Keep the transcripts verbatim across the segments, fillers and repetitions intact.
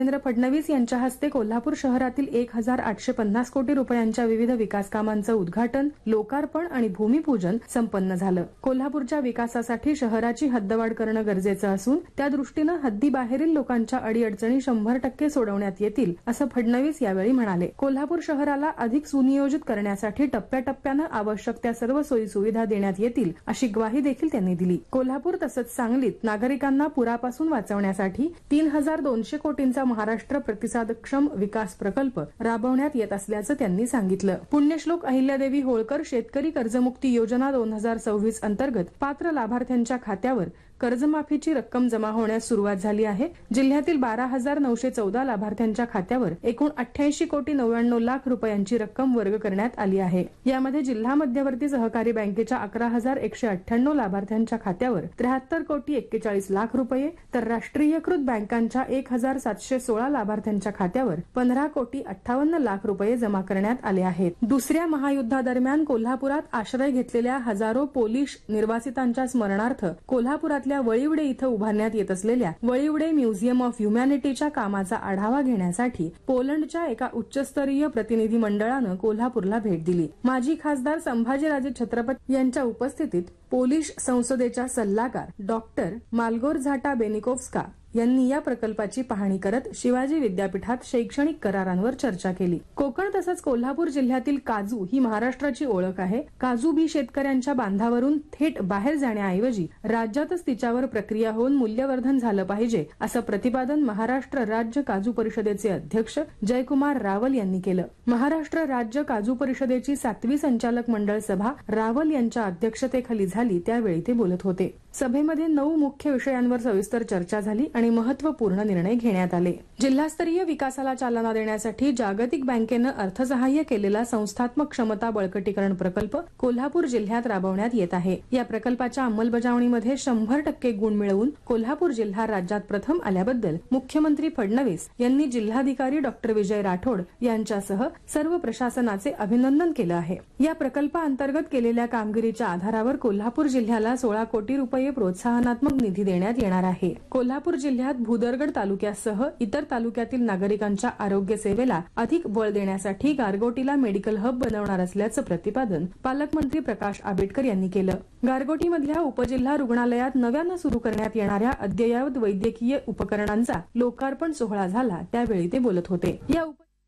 देवेंद्र फडणवीस यांच्या हस्ते कोल्हापूर शहरातील एक हजार आठशे पन्नास कोटी रुपयांच्या विविध विकास कामांचं उद्घाटन, लोकार्पण आणि भूमिपूजन संपन्न झालं. कोल्हापूरच्या विकासासाठी शहराची हद्दवाढ करणं गरजेचं असून त्या दृष्टीनं हद्दीबाहेरील लोकांच्या अडीअडचणी शंभर टक्के सोडवण्यात येतील, असं फडणवीस यावेळी म्हणाले. कोल्हापूर शहराला अधिक सुनियोजित करण्यासाठी टप्प्याटप्प्यानं आवश्यक त्या सर्व सोयी सुविधा देण्यात येतील, अशी ग्वाही देखील त्यांनी दिली. कोल्हापूर तसंच सांगलीत नागरिकांना पुरापासून वाचवण्यासाठी तीन हजार दोनशे कोटींचा महाराष्ट्र प्रतिसादक्षम विकास प्रकल्प राबवण्यात येत असल्याचं त्यांनी सांगितलं. पुण्यश्लोक अहिल्यादेवी होळकर शेतकरी कर्जमुक्ती योजना दोन हजार सव्वीस अंतर्गत पात्र लाभार्थ्यांच्या खात्यावर कर्जमाफीची रक्कम जमा होण्यास सुरुवात झाली आहे. जिल्ह्यातील बारा हजार नऊशे चौदा लाभार्थ्यांच्या खात्यावर एकूण अठ्ठ्याऐंशी कोटी नव्याण्णव लाख रुपयांची रक्कम वर्ग करण्यात आली आहे. यामध्ये जिल्हा मध्यवर्ती सहकारी बँकेच्या अकरा हजार एकशे अठ्ठ्याण्णव लाभार्थ्यांच्या खात्यावर त्र्याहत्तर कोटी एक्केचाळीस लाख रुपये तर राष्ट्रीयकृत बँकांच्या एक हजार सातशे सोळा लाभार्थ्यांच्या खात्यावर पंधरा कोटी अठ्ठावन्न लाख रुपये जमा करण्यात आले आहेत. दुसऱ्या महायुद्धादरम्यान कोल्हापुरात आश्रय घेतलेल्या हजारो पोलिश निर्वासितांच्या स्मरणार्थ कोल्हापुरात वळिवडे इथं उभारण्यात येत असलेल्या वळिवडे म्युझियम ऑफ ह्युमॅनिटीच्या कामाचा आढावा घेण्यासाठी पोलंडच्या एका उच्चस्तरीय प्रतिनिधी मंडळानं कोल्हापूरला भेट दिली. माजी खासदार संभाजीराजे छत्रपती यांच्या उपस्थितीत पोलिश संसदेच्या सल्लागार डॉक्टर माल्गोरझाटा बेनिकोव्स्का यांनी या प्रकल्पाची पाहणी करत शिवाजी विद्यापीठात शैक्षणिक करारांवर चर्चा केली. कोकण तसंच कोल्हापूर जिल्ह्यातील काजू ही महाराष्ट्राची ओळख आहे. काजू बी शेतकऱ्यांच्या बांधावरून थेट बाहेर जाण्याऐवजी राज्यातच तिच्यावर प्रक्रिया होऊन मूल्यवर्धन झालं पाहिजे, असं प्रतिपादन महाराष्ट्र राज्य काजू परिषदेचे अध्यक्ष जयकुमार रावल यांनी केलं. महाराष्ट्र राज्य काजू परिषदेची सातवी संचालक मंडळ सभा रावल यांच्या अध्यक्षतेखाली झाली, त्यावेळी ते बोलत होते. सभेमध्ये नऊ मुख्य विषयांवर सविस्तर चर्चा झाली आणि महत्वपूर्ण निर्णय घेण्यात आले. जिल्हास्तरीय विकासाला चालना देण्यासाठी जागतिक बँकेनं अर्थसहाय्य केलेला संस्थात्मक क्षमता बळकटीकरण प्रकल्प कोल्हापूर जिल्ह्यात राबवण्यात येत आहे. या प्रकल्पाच्या अंमलबजावणीमध्ये शंभर टक्के गुण मिळवून कोल्हापूर जिल्हा राज्यात प्रथम आल्याबद्दल मुख्यमंत्री फडणवीस यांनी जिल्हाधिकारी डॉक्टर विजय राठोड यांच्यासह सर्व प्रशासनाचे अभिनंदन केलं आहे. या प्रकल्पाअंतर्गत केलेल्या कामगिरीच्या आधारावर कोल्हापूर जिल्ह्याला सोळा कोटी रुपये प्रोत्साहनात्मक निधी देण्यात येणार आहे. कोल्हापूर जिल्ह्यात भूदरगड तालुक्यासह इतर तालुक्यातील नागरिकांच्या आरोग्य सेवेला अधिक बळ देण्यासाठी गारगोटीला मेडिकल हब बनवणार असल्याचं प्रतिपादन पालकमंत्री प्रकाश आंबेडकर यांनी केलं. गारगोटीमधल्या उपजिल्हा रुग्णालयात नव्यानं सुरू करण्यात येणाऱ्या अद्ययावत वैद्यकीय उपकरणांचा लोकार्पण सोहळा झाला, त्यावेळी ते बोलत होते. या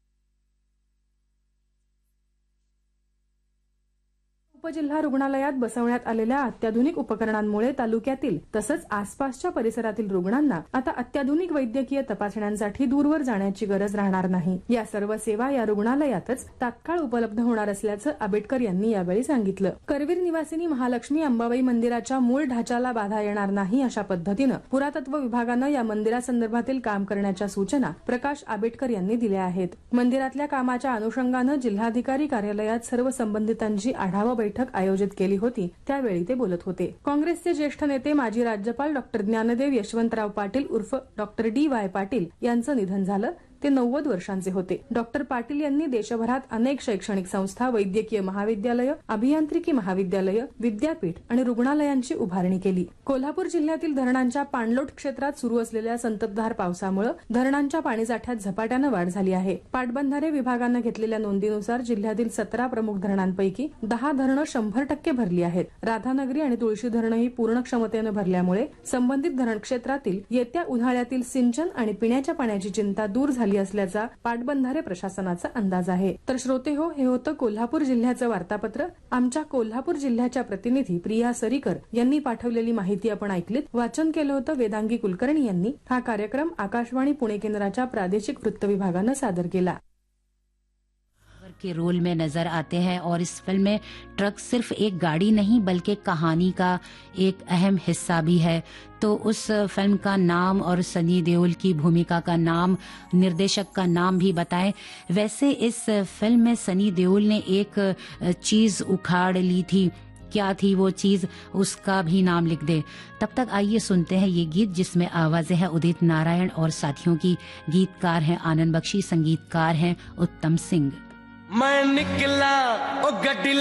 उपजिल्हा रुग्णालयात बसवण्यात आलेल्या अत्याधुनिक उपकरणांमुळे तालुक्यातील तसंच आसपासच्या परिसरातील रुग्णांना आता अत्याधुनिक वैद्यकीय तपासण्यांसाठी दूरवर जाण्याची गरज राहणार नाही. या सर्व सेवा या रुग्णालयातच तात्काळ उपलब्ध होणार असल्याचं आंबेडकर यांनी यावेळी सांगितलं. करवीर निवासिनी महालक्ष्मी अंबाबाई मंदिराच्या मूळ ढाच्याला बाधा येणार नाही, अशा पद्धतीनं पुरातत्व विभागानं या मंदिरासंदर्भातील काम करण्याच्या सूचना प्रकाश आंबेडकर यांनी दिल्या आहेत. मंदिरातल्या कामाच्या अनुषंगानं जिल्हाधिकारी कार्यालयात सर्व संबंधितांची आढावा बैठक आयोजित केली होती, त्यावेळी ते बोलत होते. काँग्रेसचे ज्येष्ठ नेते माजी राज्यपाल डॉक्टर ज्ञानदेव यशवंतराव पाटील उर्फ डॉक्टर डी वाय पाटील यांचं निधन झालं. ते नव्वद वर्षांचे होते. डॉक्टर पाटील यांनी देशभरात अनेक शैक्षणिक संस्था, वैद्यकीय महाविद्यालय, अभियांत्रिकी महाविद्यालय, विद्यापीठ आणि रुग्णालयांची उभारणी केली. कोल्हापूर जिल्ह्यातील धरणांच्या पाणलोट क्षेत्रात सुरू असलेल्या संततधार पावसामुळे धरणांच्या पाणीसाठ्यात झपाट्यानं वाढ झाली आहे. पाटबंधारे विभागानं घेतलेल्या नोंदीनुसार जिल्ह्यातील सतरा प्रमुख धरणांपैकी दहा धरणं शंभर टक्के भरली आहेत. राधानगरी आणि तुळशी धरणही पूर्ण क्षमतेनं भरल्यामुळे संबंधित धरण क्षेत्रातील येत्या उन्हाळ्यातील सिंचन आणि पिण्याच्या पाण्याची चिंता दूर झाली असल्याचा पाटबंधारे प्रशासनाचा अंदाज आहे. तर श्रोते हो, हे होतं कोल्हापूर जिल्ह्याचं वार्तापत्र. आमच्या कोल्हापूर जिल्ह्याच्या प्रतिनिधी प्रिया सरीकर यांनी पाठवलेली माहिती आपण ऐकलीत. वाचन केलं होतं वेदांगी कुलकर्णी यांनी. हा कार्यक्रम आकाशवाणी पुणे केंद्राच्या प्रादेशिक वृत्त विभागानं सादर केला. के रोल में नजर आते हैं और इस फिल्म में ट्रक सिर्फ एक गाड़ी नहीं बल्कि कहानी का एक अहम हिस्सा भी है. तो उस फिल्म का नाम और सनी देओल की भूमिका का नाम, निर्देशक का नाम भी बताएं. वैसे इस फिल्म में सनी देओल ने एक चीज उखाड़ ली थी, क्या थी वो चीज, उसका भी नाम लिख दे. तब तक आइए सुनते हैं ये गीत जिसमें आवाजें हैं उदित नारायण और साथियों की. गीतकार हैं आनंद बख्शी, संगीतकार हैं उत्तम सिंह. मैं निकला ओ गड्डी